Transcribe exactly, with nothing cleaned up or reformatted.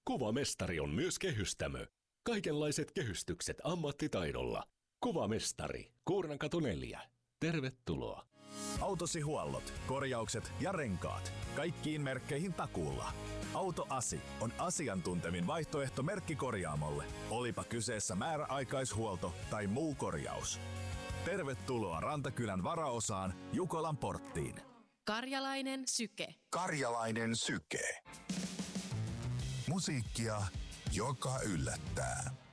Kuvamestari on myös kehystämö. Kaikenlaiset kehystykset ammattitaidolla. Kuvamestari, Kuurnankatu neljä. Tervetuloa. Autosi huollot, korjaukset ja renkaat. Kaikkiin merkkeihin takuulla. Autoasi on asiantuntevin vaihtoehto merkkikorjaamolle. Olipa kyseessä määräaikaishuolto tai muu korjaus. Tervetuloa Rantakylän varaosaan Jukolan porttiin. Karjalainen Syke. Karjalainen Syke. Musiikkia, joka yllättää.